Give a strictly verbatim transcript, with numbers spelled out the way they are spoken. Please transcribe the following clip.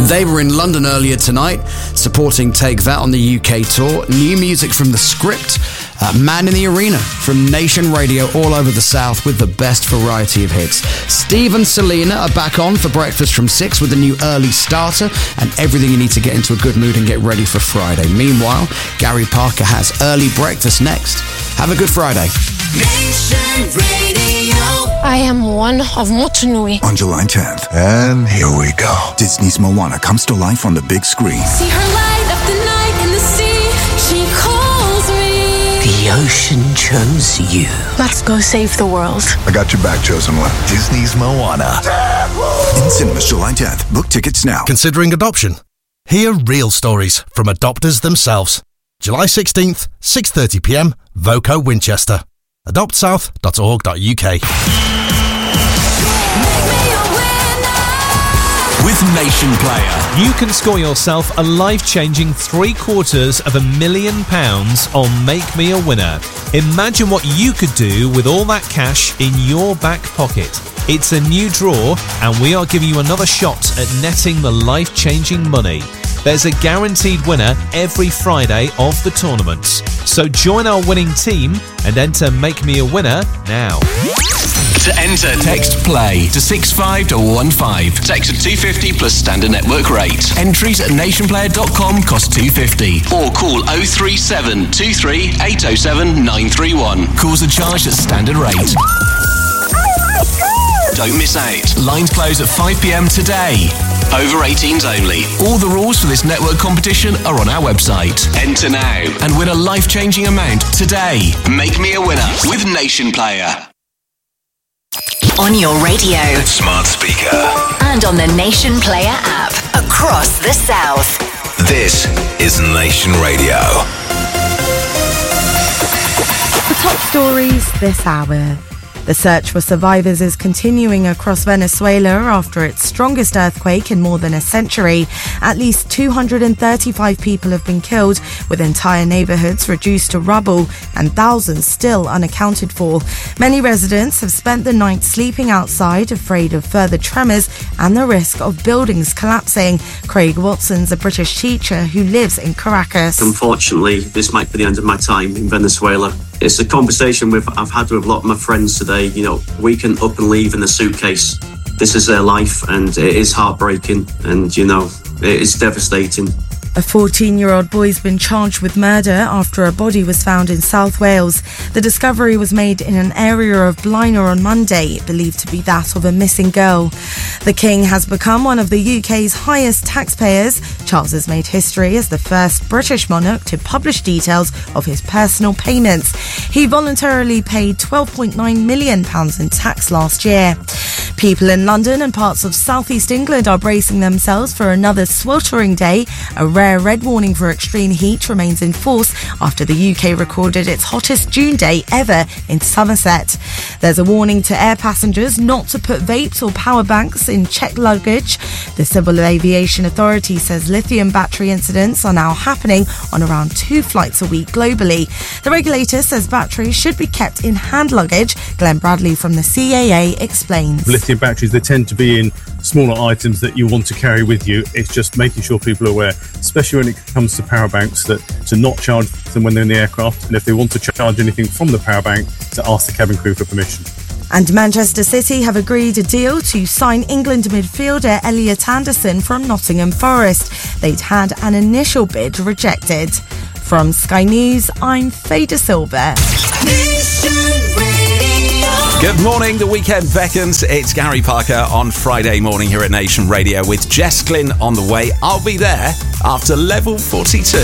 They were in London earlier tonight, supporting Take That on the U K tour. New music from The Script, uh, Man in the Arena from Nation Radio all over the South with the best variety of hits. Steve and Selena are back on for breakfast from six with a new early starter and everything you need to get into a good mood and get ready for Friday. Meanwhile, Gary Parker has early breakfast next. Have a good Friday. Nation Radio. I am one of Motunui. On July tenth. And here we go. Disney's Moana comes to life on the big screen. See her light up the night in the sea. She calls me. The ocean chose you. Let's go save the world. I got your back, chosen one. Disney's Moana. In cinemas July tenth. Book tickets now. Considering adoption? Hear real stories from adopters themselves. July sixteenth, six thirty p m, Voco Winchester. adopt south dot org dot u k. With Nation Player, you can score yourself a life-changing three quarters of a million pounds on Make Me a Winner. Imagine what you could do with all that cash in your back pocket. It's a new draw, and we are giving you another shot at netting the life-changing money. There's a guaranteed winner every Friday of the tournament. So join our winning team and enter Make Me a Winner now. To enter, text PLAY to six five one five. Text at two fifty plus standard network rate. Entries at nation player dot com cost two fifty. Or call oh three seven two three eight oh seven nine three one. Calls are charged at standard rate. Don't miss out. Lines close at five p m today. Over eighteens only. All the rules for this network competition are on our website. Enter now and win a life-changing amount today. Make Me a Winner with Nation Player. On your radio, Smart speaker, and on the Nation Player app across the South. This is Nation Radio. The top stories this hour. The search for survivors is continuing across Venezuela after its strongest earthquake in more than a century. At least two hundred thirty-five people have been killed, with entire neighborhoods reduced to rubble and thousands still unaccounted for. Many residents have spent the night sleeping outside, afraid of further tremors and the risk of buildings collapsing. Craig Watson's a British teacher who lives in Caracas. Unfortunately, this might be the end of my time in Venezuela. It's a conversation with, I've had with a lot of my friends today. You know, we can up and leave in a suitcase. This is their life, and it is heartbreaking, and, you know, it is devastating. A fourteen-year-old boy's been charged with murder after a body was found in South Wales. The discovery was made in an area of Blaenau on Monday, believed to be that of a missing girl. The King has become one of the U K's highest taxpayers. Charles has made history as the first British monarch to publish details of his personal payments. He voluntarily paid twelve point nine million pounds in tax last year. People in London and parts of southeast England are bracing themselves for another sweltering day. A rare red warning for extreme heat remains in force after the U K recorded its hottest June day ever in Somerset. There's a warning to air passengers not to put vapes or power banks in checked luggage. The Civil Aviation Authority says lithium battery incidents are now happening on around two flights a week globally. The regulator says batteries should be kept in hand luggage. Glenn Bradley from the C A A explains. Lithium batteries, they tend to be in smaller items that you want to carry with you. It's just making sure people are aware, especially when it comes to power banks, that to not charge them when they're in the aircraft, and if they want to charge anything from the power bank, to ask the cabin crew for permission. And Manchester City have agreed a deal to sign England midfielder Elliot Anderson from Nottingham Forest. They'd had an initial bid rejected. From Sky News, I'm Fader Silver. Good morning, the weekend beckons. It's Gary Parker on Friday morning here at Nation Radio with Jess Glynn on the way. I'll be there after level forty-two.